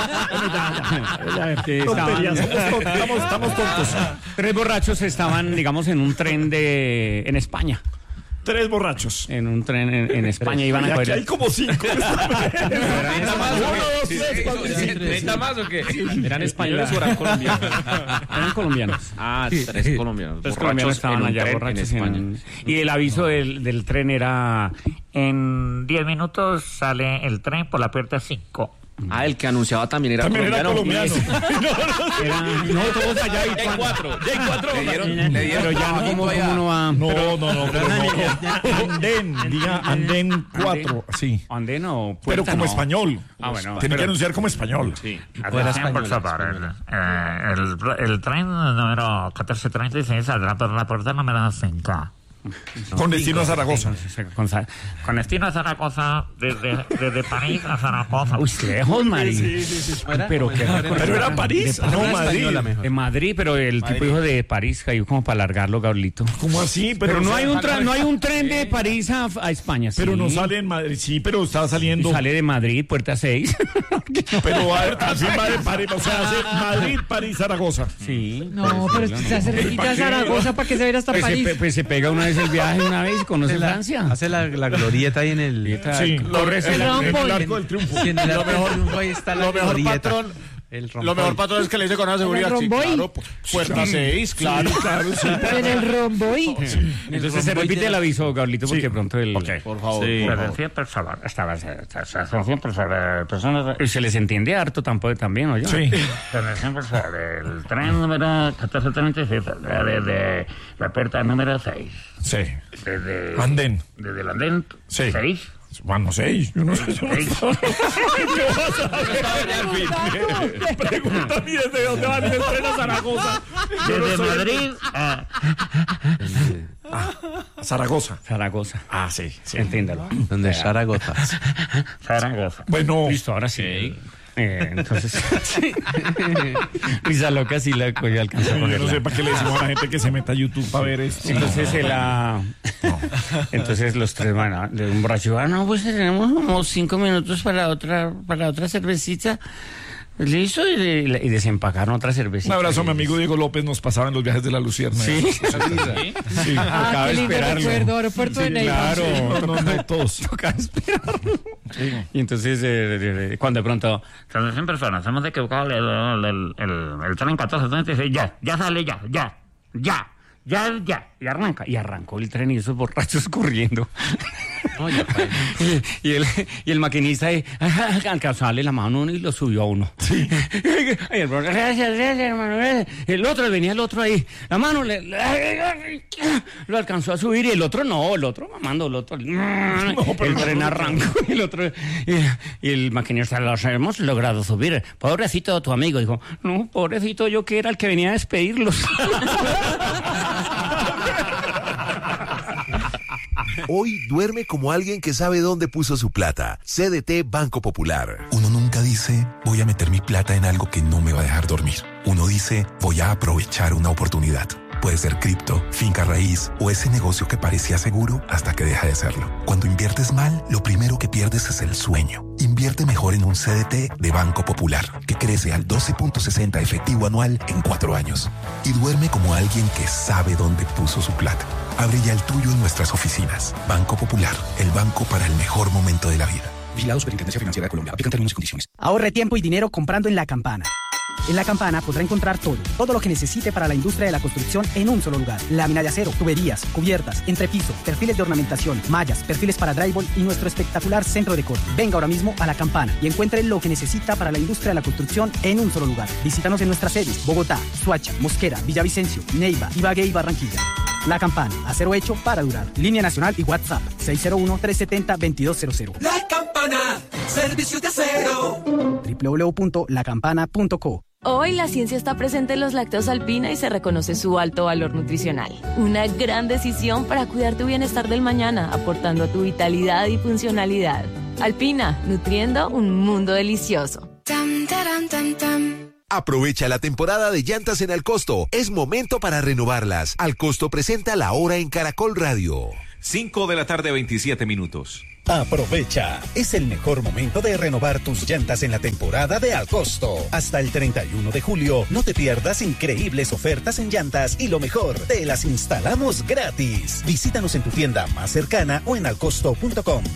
Estamos tontos. 3 borrachos estaban, digamos, en un tren en España. 3 borrachos. En un tren en España iban a Aquí coger. hay como 5. ¿Necesita más o qué? ¿Eran españoles o eran colombianos? Eran colombianos. Ah, 3 colombianos. 3 colombianos estaban allá borrachos en España. Y el aviso del tren era: en 10 minutos sale el tren por la puerta 5. Ah, el que anunciaba también era colombiano. No, todos allá y Ya hay 4. Le dieron pero ya no, ¿cómo no va? No. Andén 4, sí. Andén o puerta, Pero como no. español. Bueno. Tiene que anunciar como español. Sí. Por favor, el tren número 1436 saldrá por la puerta número 5. Con destino a Zaragoza. Con destino a Zaragoza, desde París a Zaragoza. Uy, lejos, Madrid. Pero era París, no Madrid. En Madrid, pero el tipo dijo de París, cayó como para alargarlo, Gablito. ¿Cómo así? Pero no hay un tren de París a España. Pero sí. no sale en Madrid. Sí, pero está saliendo. Sale de Madrid, puerta 6. Pero a ver, así va de París. O sea, hace Madrid, París, Zaragoza. Sí. No, pero se hace cerquita a Zaragoza para que se vaya hasta París. Pues se pega una vez el viaje una vez y conoce Francia. Hace la glorieta ahí en el... Sí, corres en el arco del triunfo. Sí, en el arco del triunfo ahí está la glorieta. Lo mejor, patrón, es que le dice con la seguridad. Sí, claro, puerta 6, claro. Sí. En el romboy. Entonces se repite el aviso, Gablito, porque pronto el... Por favor. Sí. Atención, por favor. Atención, por favor. Personas... Y se les entiende harto también, ¿oye? Sí. Atención, por favor. El tren número 1436 saldrá desde la puerta número 6. Sí. Desde el andén Sí. 6. Bueno, 6. Yo no sé. Pregúntame desde dónde van el tren a Zaragoza. Desde Madrid a... Zaragoza. Ah, sí. Entiéndalo. Donde es Zaragoza. Zaragoza. Bueno. Listo, ahora sí. Entonces, Risa Loca sí la cogió, alcanzó a Yo no cogerla. sé para qué le decimos a la gente que se meta a YouTube para ver esto. Entonces entonces los 3 van a de un borracho, no, pues tenemos como 5 minutos para otra cervecita. Listo, y desempacaron otra cervecita. Un abrazo a mi amigo Diego López, nos pasaba en los viajes de la Luciérnaga. Sí. Sí. Acaba Qué de lindo esperarlo. recuerdo, aeropuerto de Neiva. Claro, no todos. Tocaba esperarlo. Y entonces, cuando de pronto, Atención, personas. Hemos equivocado el tren 1436. Ya sale, ya. y arrancó el tren y esos borrachos corriendo. y el maquinista alcanzó a darle la mano a uno y lo subió a uno. Sí. Y el borracho, gracias, hermano. El otro ahí, la mano lo alcanzó a subir y el otro mamando, el tren arrancó y el otro y el maquinista, los hemos logrado subir. Pobrecito tu amigo, dijo, no, pobrecito yo que era el que venía a despedirlos. Hoy duerme como alguien que sabe dónde puso su plata. CDT Banco Popular. Uno nunca dice, voy a meter mi plata en algo que no me va a dejar dormir. Uno dice, voy a aprovechar una oportunidad. Puede ser cripto, finca raíz o ese negocio que parecía seguro hasta que deja de serlo. Cuando inviertes mal, lo primero que pierdes es el sueño. Invierte mejor en un CDT de Banco Popular, que crece al 12.60 efectivo anual en 4 años. Y duerme como alguien que sabe dónde puso su plata. Abre ya el tuyo en nuestras oficinas. Banco Popular, el banco para el mejor momento de la vida. Vigilado Superintendencia Financiera de Colombia. Aplican términos y condiciones. Ahorre tiempo y dinero comprando en La Campana. En La Campana podrá encontrar todo lo que necesite para la industria de la construcción en un solo lugar. Lámina de acero, tuberías, cubiertas, entrepiso, perfiles de ornamentación, mallas, perfiles para drywall y nuestro espectacular centro de corte. Venga ahora mismo a La Campana y encuentre lo que necesita para la industria de la construcción en un solo lugar. Visítanos en nuestras sedes: Bogotá, Soacha, Mosquera, Villavicencio, Neiva, Ibagué y Barranquilla. La Campana, acero hecho para durar. Línea nacional y WhatsApp 601-370-2200. La Campana, servicios de acero. www.lacampana.co. Hoy la ciencia está presente en los lácteos Alpina y se reconoce su alto valor nutricional. Una gran decisión para cuidar tu bienestar del mañana, aportando a tu vitalidad y funcionalidad. Alpina, nutriendo un mundo delicioso. Aprovecha la temporada de llantas en Alcosto. Es momento para renovarlas. Alcosto presenta La Hora en Caracol Radio. 5 de la tarde, 27 minutos. Aprovecha, es el mejor momento de renovar tus llantas en la temporada de Al Costo. Hasta el 31 de julio, no te pierdas increíbles ofertas en llantas y lo mejor, te las instalamos gratis. Visítanos en tu tienda más cercana o en alcosto.com.